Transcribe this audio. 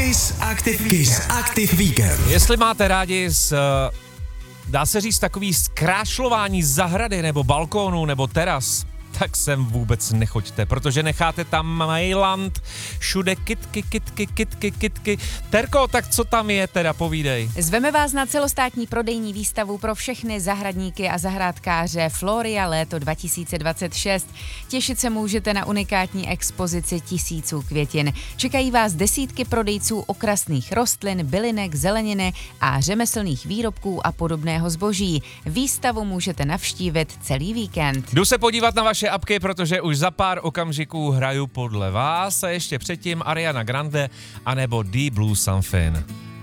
Kiss Active Weekend. Jestli máte rádi dá se říct takový zkrášlování zahrady nebo balkónu nebo teras, tak sem vůbec nechoďte, protože necháte tam Mailand, všude kytky. Terko, tak co tam je teda, povídej. Zveme vás na celostátní prodejní výstavu pro všechny zahradníky a zahrádkáře Floria léto 2026. Těšit se můžete na unikátní expozici tisíců květin. Čekají vás desítky prodejců okrasných rostlin, bylinek, zeleniny a řemeslných výrobků a podobného zboží. Výstavu můžete navštívit celý víkend. Jdu se podívat na vaše apky, protože už za pár okamžiků hraju podle vás a ještě předtím Ariana Grande anebo Deep Blue Something.